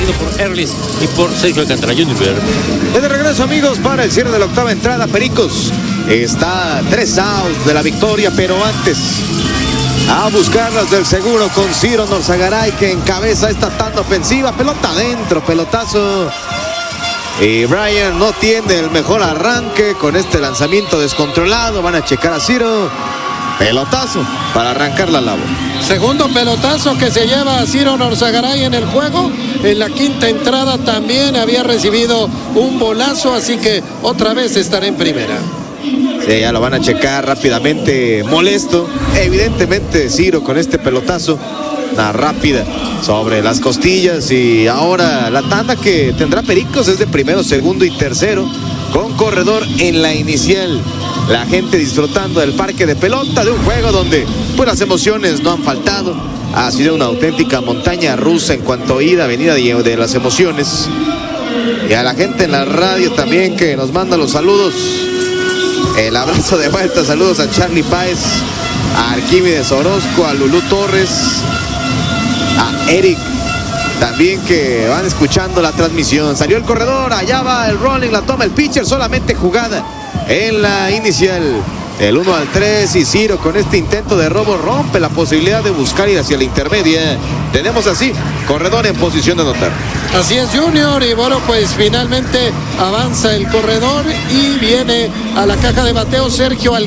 dirigido por Erlis y por Sergio Alcántara Jr. De regreso, amigos, para el cierre de la octava entrada. Pericos está 3 outs de la victoria, pero antes a buscarlas del seguro con Ciro Norzagaray, que encabeza esta tanda ofensiva. Pelota adentro, pelotazo. Y Brian no tiene el mejor arranque con este lanzamiento descontrolado. Van a checar a Ciro. Pelotazo para arrancar la labor. Segundo pelotazo que se lleva a Ciro Norzagaray en el juego. En la quinta entrada también había recibido un bolazo, así que otra vez estará en primera. Sí, ya lo van a checar rápidamente. Molesto, evidentemente, Ciro con este pelotazo. Una rápida sobre las costillas. Y ahora la tanda que tendrá Pericos es de primero, segundo y tercero, con corredor en la inicial. La gente disfrutando del parque de pelota, de un juego donde pues las emociones no han faltado. Ha sido una auténtica montaña rusa en cuanto a ida, venida de las emociones. Y a la gente en la radio también que nos manda los saludos. El abrazo de vuelta, saludos a Charlie Páez, a Arquímedes Orozco, a Lulú Torres, a Eric, también que van escuchando la transmisión. Salió el corredor, allá va el rolling, la toma el pitcher, solamente jugada en la inicial. El 1-3 y Ciro con este intento de robo rompe la posibilidad de buscar ir hacia la intermedia. Tenemos así, corredor en posición de anotar. Así es, Junior, y bueno, pues finalmente avanza el corredor y viene a la caja de bateo Sergio Alcántara.